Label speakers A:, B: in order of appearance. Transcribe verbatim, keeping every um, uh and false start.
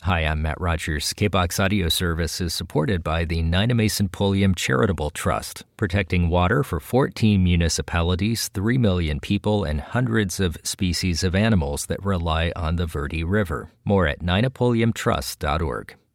A: Hi, I'm Matt Rogers. K B O X Audio Service is supported by the Nynamaisun Pulliam Charitable Trust, protecting water for fourteen municipalities, three million people, and hundreds of species of animals that rely on the Verde River. More at nynapulliam trust dot org.